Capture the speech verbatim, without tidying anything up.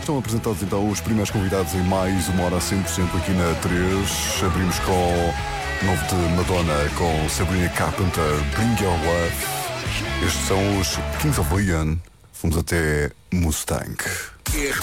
Estão apresentados então os primeiros convidados em mais uma hora cem por cento aqui na três. Abrimos com o novo de Madonna, com Sabrina Carpenter, Bring Your Love. Estes são os Kings of Leon. Fomos até Mustang.